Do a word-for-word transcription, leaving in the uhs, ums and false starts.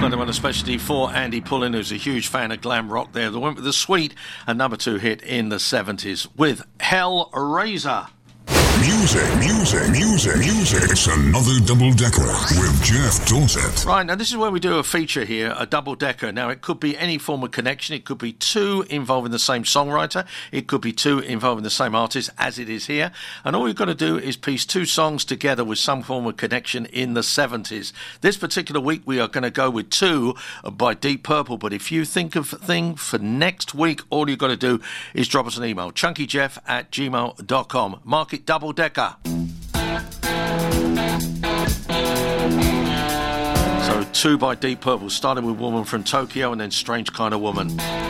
Friday one, especially for Andy Pullen, who's a huge fan of glam rock there. They went with the Sweet, a number two hit in the seventies with Hellraiser. Music, music, music, music. It's another double-decker with Jeff Dorset. Right, now this is where we do a feature here, a double-decker. Now, it could be any form of connection. It could be two involving the same songwriter. It could be two involving the same artist, as it is here. And all you've got to do is piece two songs together with some form of connection in the seventies. This particular week, we are going to go with two by Deep Purple. But if you think of a thing for next week, all you've got to do is drop us an email, chunkyjeff at gmail dot com. Mark it double decker. So two by Deep Purple, starting with Woman from Tokyo and then Strange Kind of Woman.